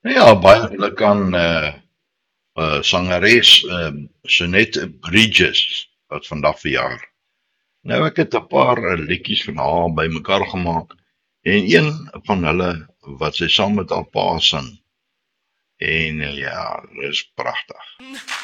Ja, baie geluk aan sangeres Jeanette Bridges wat vandag verjaar. Nou ek het 'n paar liedjies van haar bymekaar gemaak en een van hulle wat sy saam met haar pa sing. En ja, dis pragtig.